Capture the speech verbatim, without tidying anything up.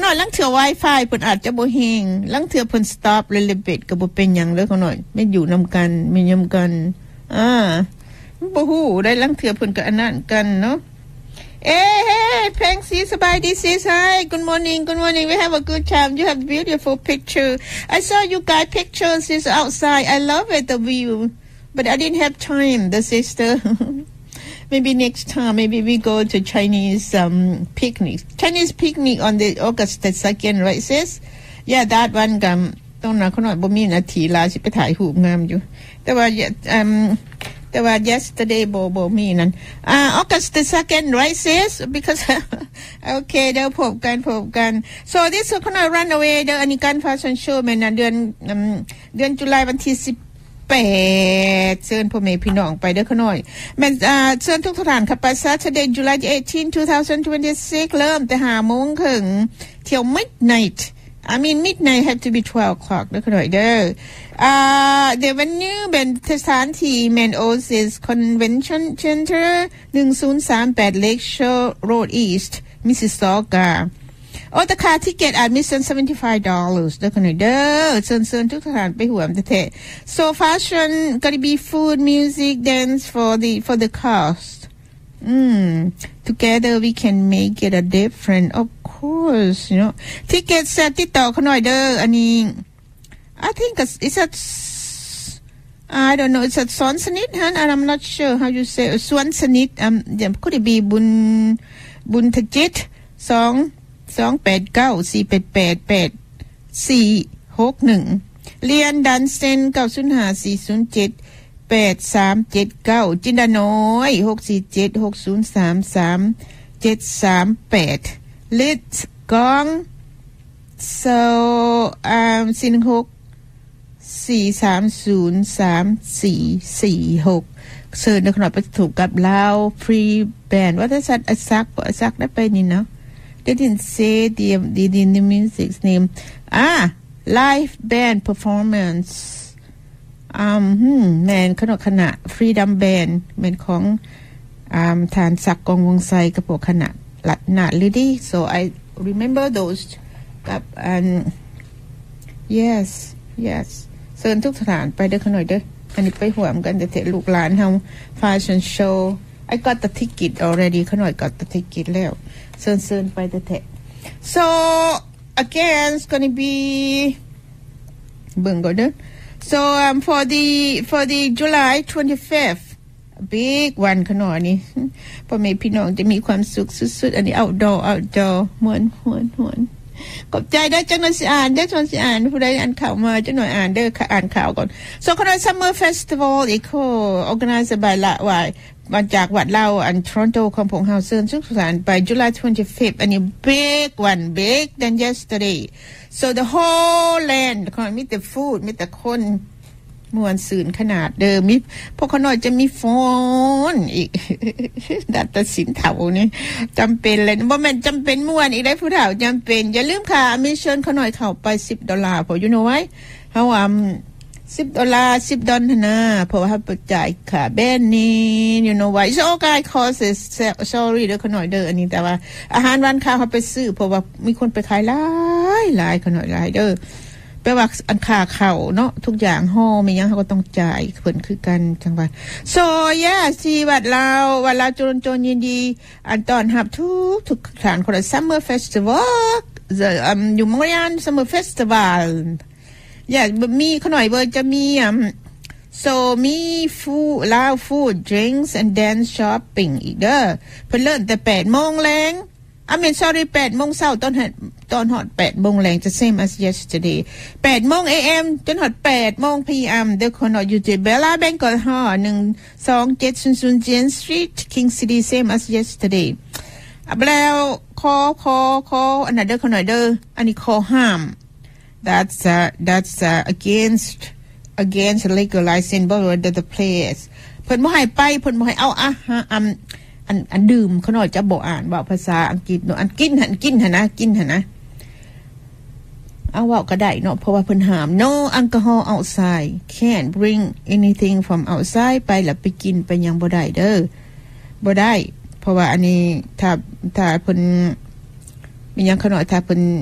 น้อยลังเถื่อ Wi-Fi เพิ่นอาจจะบ่แฮงลังเถื่อเพิ่น stop เลยเลยเป็ดก็บ่เป็นหยังเด้อเขาน้อยไม่อยู่นำกันไม่ยำกันอ่าบ่ฮู้ได้ลังเถื่อเพิ่นก็อันนั้นกันเนาะเอ้เพลงสีสบายดีสิ Hi good morning good morning we have a good time you have beautiful picture I saw you guys pictures is outside I love it the view but I didn't have time the sister maybe next time maybe we go to Chinese um picnic Chinese picnic on the August the second right sis yeah that one กันต้องนะเขาหน่อยบ่มีนาทีลาสิไปถ่ายรูปงามอยู่แต่ว่าอืมแต่ว่า yesterday บ่บ่มีนั่นอ่า August the second right sis because okay เดี๋ยวพบกันพบกัน so this is gonna run away เดี๋ยวอันนี้การ fashion show แม่นเดือนเดือนตุลาวันที่สิบแปดเชิญพ่อแม่พี่น้องไปเด้อขน้อยแม่นอ่าเชิญทุกสถานค่ะไป Saturday July eighteenth twenty twenty-six เริ่มแต่ ห้าโมงถึงเที่ยว midnight I mean midnight have to be twelve o'clock เด้อขน้อยเด้ออ่า the venue เป็นสถานที่ Main Oasis Convention Centerหนึ่งศูนย์สามแปด Lakeshore Road East Mississauga Oh the car ticket admission seventy-five dollars เด้อคนเด้อเชิญๆทุกสถานไปห่วมแท้ๆ So fashion gonna be food music dance for the for the cost mm together we can make it a different of course you know ticket set ติดต่อเขาหน่อยเด้ออันนี้ I think it's a I don't know it's a สวนสนิทฮะ and I'm not sure how you say สวนสนิท um yeah could it be บุญบุญทจิตสองสองแปดเก้า สี่แปดแปด แปด สี่หกหนึ่งเรียนดันเซนเก้าศูนย์ห้า สี่ศูนย์เจ็ด แปดสามเจ็ดเก้าจินดาน้อยหกสี่เจ็ด หกศูนย์สามสาม เจ็ดสามแปดลิตกอง so um สี่หนึ่งหก สี่สามศูนย์ สามสี่สี่หกเชิญนักหน่อยไปถูกกับลาวฟรีแบนด์ว่าถ้าสัตว์อซักบ่อซักได้ไปนี่เนาะThey didn't say the the the, the music's name. Ah, live band performance. Um, hmm, แมนขณะขณะ Freedom Band แมนของอ่าฐานศักดิ์กองวงไซกับพวกคณะลัดหนาลิดี้ so I remember those กับอัน yes yes เชิญทุกสถานไปเด้อขน่อยเด้ออันนี้ไปห่วมกันแต่เถอะลูกหลานเฮา fashion show I got the ticket already ขน่อย got the ticket แล้วเชิญๆไปเถอะ so again it's going to be เบิ่งก่อนเด้อ so um, for the for the July twenty-fifth big one ขน่อยนี่พ่อแม่พี่น้องจะมีความสุขสุดๆอันนี้ outdoor outdoor ม่วนๆๆขอบใจได้จังหน่อยสิอ่านได้จังสิอ่านผู้ใดอ่านข่าวมาจังหน่อยอ่านเด้อค่ะอ่านข่าวก่อน so ขน่อย summer festival อีก organized by ละวายมาจากวัดเล่าอัน Toronto ของพงเฮาเซินสุขสันต์ไป July twenty-fifth อันนี้ big one big than yesterday so the whole land คนมีแต่ food มีแต่คนมวนซื่นขนาดเดิมมีพวกเขาน้อยจะมีฟอนอีกดัตสินเฒ่านี่จำเป็นเลยบ่แม่นจำเป็นม่วนอีกได้ผู้เฒ่าจำเป็นอย่าลืมค่ะมีเชิญเขาน้อยเข้าไปสิบดอลลาร์พอ you know why เฮาว่าสิบดอลลาร์สิบดอลลาร์นะเพราะว่าเปิดจ่ายค่าแบนนี่ you know why so okay cost is sorry เด้อเขาน้อยเด้ออันนี้แต่ว่าอาหารร้านค้าเขาไปซื้อเพราะว่ามีคนไปขายหลายหลายเขาน้อยหลายเด้อแปลว่าอันค่าเข้าเนาะทุกอย่างห่อมีหยังเขาก็ต้องจ่ายเพิ่นคือกันจังว่า so yeah สิวัดลาววัดลาวจุลจนยินดีอันต้อนรับทุกทุกสถานคน Summer Festival the um อยู่มองยาน Summer Festival yeah มีขน่อยเบอร์จะมีอ่ะ so มี food ลาว food drinks and dance shopping อีกเด้อเพิ่นเริ่มแต่ แปดโมงแลงI mean sorry แปดโมงเช้าตอนตอนฮอด แปดโมงแลงจะ same as yesterday แปดโมง เอ เอ็ม จนฮอด แปดโมง พี เอ็ม เด้อคนน้อยอยู่ที่ Bella Bank Hall หนึ่งสองเจ็ดศูนย์ศูนย์ Jane Street King City same as yesterday อ่ะแล้วขอขอขออันนั้นเด้อคนน้อยเด้ออันนี้ขอห้าม that's uh, that's uh, against against legalizing the the place เพิ่นบ่ให้ไปเพิ่นบ่ให้เอาอ่ะอ่ะอันอันดื่มเขาหน่อยจะบอกอ่านบอกภาษาอังกฤษเนาะอันกินหันกินหันนะกินหันนะเอาว่าก็ได้เนาะเพราะว่าเพิ่นห้าม no alcohol outside can't bring anything from outside ไปแล้วไปกินไปยังบ่ได้เด้อบ่ได้เพราะว่าอันนี้ถ้าถ้าเพิ่นมีหยังเขาหน่อยถ้าเพิ่น